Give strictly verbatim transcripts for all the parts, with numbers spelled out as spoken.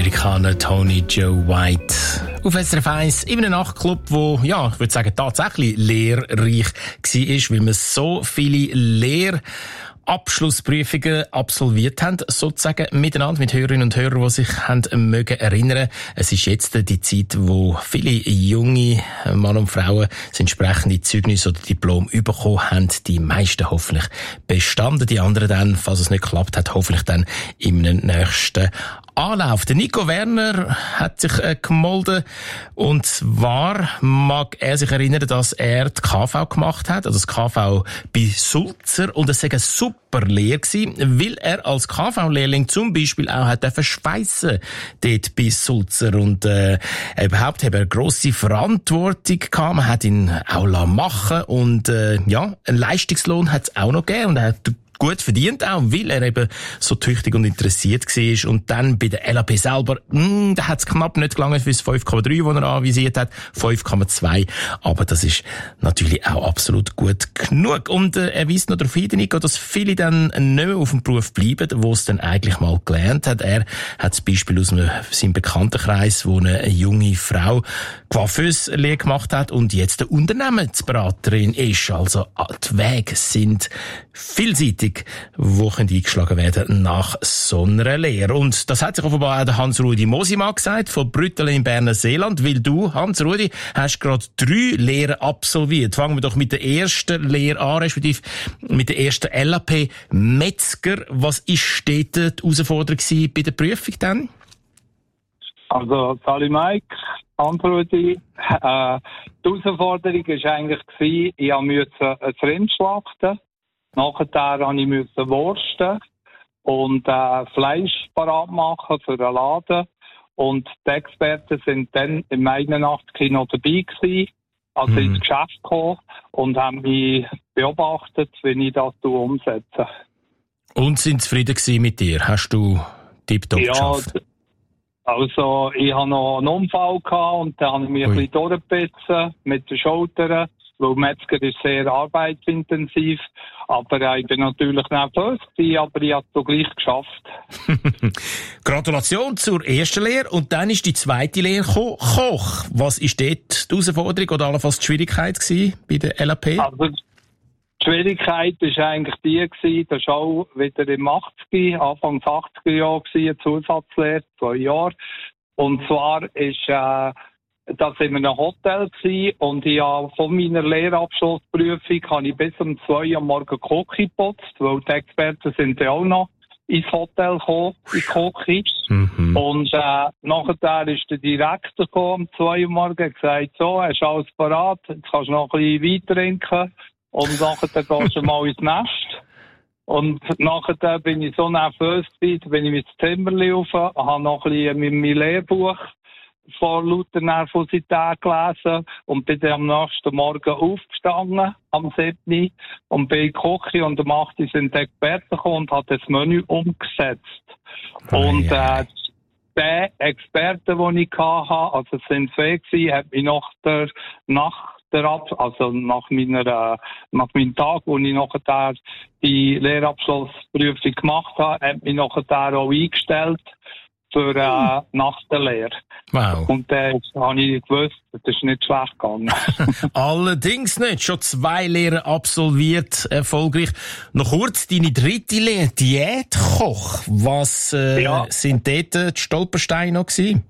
Amerikaner Tony Joe White auf S R F eins in einem Nachtclub, wo, ja, ich würde sagen, tatsächlich lehrreich war, weil wir so viele Lehrabschlussprüfungen absolviert haben, sozusagen miteinander, mit Hörerinnen und Hörern, die sich haben mögen erinnern. Es ist jetzt die Zeit, wo viele junge Männer und Frauen das entsprechende Zeugnis oder Diplom bekommen haben. Die meisten hoffentlich bestanden, die anderen dann, falls es nicht geklappt hat, hoffentlich dann im nächsten Anlauf. Der Nico Werner hat sich äh, gemeldet, und zwar mag er sich erinnern, dass er die K V gemacht hat, also das K V bei Sulzer, und es war eine super Lehre gewesen, weil er als K V-Lehrling zum Beispiel auch hat schweissen dort bei Sulzer, und äh, überhaupt hat er eine grosse Verantwortung gehabt, man hat ihn auch machen, und äh, ja, einen Leistungslohn hat es auch noch gegeben, und er hat gut verdient auch, weil er eben so tüchtig und interessiert war. Und dann bei der L A P selber, mh, da hat es knapp nicht gelangen für das fünf Komma drei, das er anvisiert hat, fünf Komma zwei. Aber das ist natürlich auch absolut gut genug. Und äh, er weist noch darauf hin, Nico, dass viele dann nicht mehr auf dem Beruf bleiben, wo es dann eigentlich mal gelernt hat. Er hat das Beispiel aus einem, seinem Bekanntenkreis, wo eine junge Frau Coiffeuse-Lehre gemacht hat und jetzt eine Unternehmensberaterin ist. Also die Wege sind vielseitig, wo können eingeschlagen werden nach so einer Lehre. Und das hat sich offenbar auch der Hans-Rudi Mosimann gesagt, von Brüttelen im Berner Seeland, weil du, Hans-Rudi, hast gerade drei Lehren absolviert. Fangen wir doch mit der ersten Lehre an, respektive mit der ersten L A P Metzger. Was ist dort die Herausforderung bei der Prüfung dann? Also, Sali Mike, Hans-Rudi, äh, die Herausforderung war eigentlich, ich musste ein Rind schlachten. Nachher musste ich wursten und äh, Fleisch parat machen für den Laden. Und die Experten sind dann im einundachtzig noch dabei gewesen, als ich ins Geschäft kam, und haben mich beobachtet, wie ich das umsetze. Und sind zufrieden gewesen mit dir? Hast du tiptop ja, geschafft? Also, ich hatte noch einen Unfall gehabt, und dann habe ich mich Ui. ein bisschen durchgebissen mit den Schultern. Weil Metzger ist sehr arbeitsintensiv. Aber äh, ich bin natürlich nervös gewesen, aber ich habe es so gleich geschafft. Gratulation zur ersten Lehre. Und dann ist die zweite Lehre gekommen, Koch. Was ist dort die Herausforderung oder allenfalls die Schwierigkeit gewesen bei der L A P? Also, die Schwierigkeit war eigentlich die gewesen, das war auch wieder im achtziger, Anfang achtziger Jahre gewesen, eine Zusatzlehre, zwei Jahre. Und zwar ist, äh, da sind wir in einem Hotel gewesen, und ich habe von meiner Lehrabschlussprüfung habe ich bis um zwei Uhr morgen Kochi geputzt, weil die Experten sind ja auch noch ins Hotel gekommen, in Kochi. Mhm. Und äh, nachher ist der Direktor gekommen, um zwei Uhr morgen, und gesagt, so, hast du alles parat, jetzt kannst du noch ein bisschen Wein trinken, und nachher gehst du mal ins Nest. Und nachher bin ich so nervös gewesen, bin ich ins Zimmerli rauf, habe noch ein bisschen mit meinem Lehrbuch vor lauter Nervosität gelesen und bin dann am nächsten Morgen aufgestanden, am siebten und bin in die Küche, und am achten sind die Experten gekommen und hat das Menü umgesetzt. Oh, und äh, der Experte, den ich hatte, also es sind zwei gewesen, hat mich nach der Nacht also nach meiner, äh, nach meinem Tag, wo ich nachher die Lehrabschlussprüfung gemacht habe, hat mich nachher auch eingestellt für äh, nach der Lehre. Wow. Und dann äh, habe ich gewusst, das ist nicht schlecht gegangen. Allerdings nicht. Schon zwei Lehren absolviert, erfolgreich. Noch kurz deine dritte Lehre, Diätkoch. Was äh, ja. sind dort die Stolpersteine noch gewesen?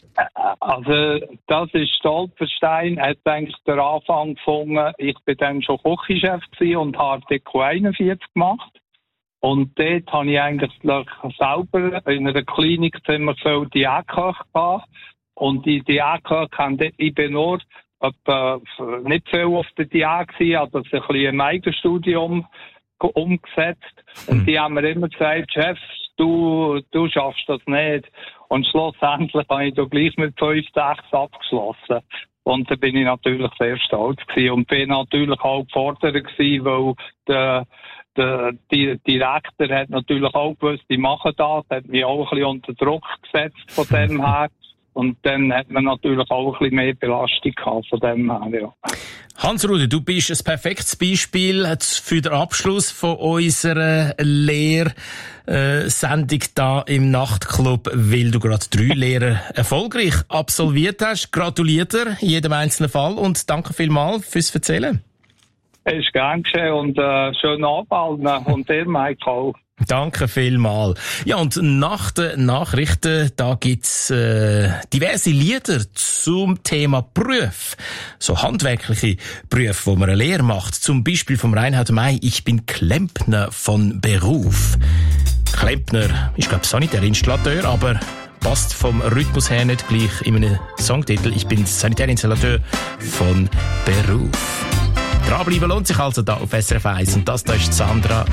Also, das ist Stolperstein, hat eigentlich den Anfang gefunden. Ich bin dann schon Küchenchef und habe Deko einundvierzig gemacht. Und dort habe ich eigentlich selber in einer Klinik ziemlich viel Diätköche gehabt. Und die Diätköche haben, ich bin nur etwa nicht viel auf der Diät gewesen, also ein bisschen im Eigenstudium umgesetzt. Und die haben mir immer gesagt, Chef, du, du schaffst das nicht. Und schlussendlich habe ich da gleich mit fünf, sechs abgeschlossen. Und da bin ich natürlich sehr stolz gewesen. Und bin natürlich auch gefordert gewesen, weil der, der, der Direktor hat natürlich auch gewusst, ich mache das, hat mich auch ein bisschen unter Druck gesetzt von dem her. Und dann hat man natürlich auch ein bisschen mehr Belastung gehabt von dem her, ja. Hans-Rudi, du bist ein perfektes Beispiel für den Abschluss von unserer Lehrsendung da im Nachtclub, weil du gerade drei Lehren erfolgreich absolviert hast. Gratuliere dir in jedem einzelnen Fall und danke vielmals fürs Erzählen. Es ist gern geschehen und äh, schönen Abend und dir, Michael. Danke vielmal. Ja, und nach den Nachrichten, da gibt's äh, diverse Lieder zum Thema Beruf. So handwerkliche Berufe, wo man eine Lehre macht. Zum Beispiel vom Reinhard May, ich bin Klempner von Beruf. Klempner ist, glaube ich, Sanitärinstallateur, aber passt vom Rhythmus her nicht gleich in einem Songtitel. Ich bin Sanitärinstallateur von Beruf. Dranbleiben lohnt sich also da auf S R F eins. Und das da ist Sandra